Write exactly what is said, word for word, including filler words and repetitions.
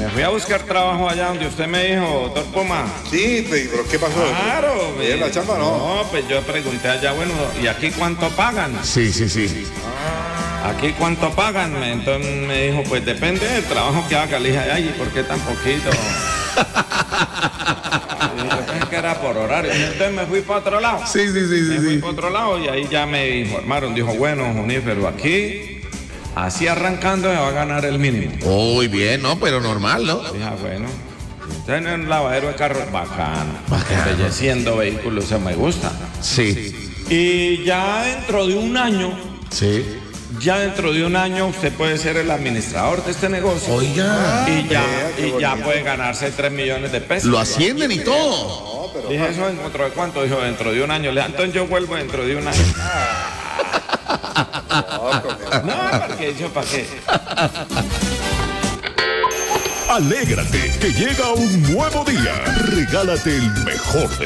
Me fui a buscar trabajo allá donde usted me dijo, doctor Poma. Sí, pero ¿qué pasó? Claro. ¿Bien la chamba no? No, pues yo pregunté allá, bueno, ¿y aquí cuánto pagan? Sí, sí, sí. ¿Aquí cuánto pagan? Me- Entonces me dijo, pues depende del trabajo que haga. Le dije, ay, ¿y por qué tan poquito? Y yo pensé que era por horario. Entonces me fui para otro lado. Sí, sí, sí, Me sí. fui sí. para otro lado y ahí ya me informaron. Dijo, bueno, Junífero, aquí, así arrancando, se va a ganar el mínimo. Muy bien, no, pero normal, ¿no? Dije, ah, bueno. Entonces en un lavadero de carros, bacano. Bacano. Embelleciendo vehículos, eso me gusta. Sí, Y ya dentro de un año, sí. ya dentro de un año, usted puede ser el administrador de este negocio. Oiga, Y ya, vea, qué y ya bonito. puede ganarse tres millones de pesos. lo ascienden y todo. No, pero Dije, ¿eso dentro de cuánto? Dijo, dentro de un año. Le dije, entonces yo vuelvo dentro de un año. no, con- No, porque yo, ¿para qué? Alégrate, que llega un nuevo día. Regálate el mejor de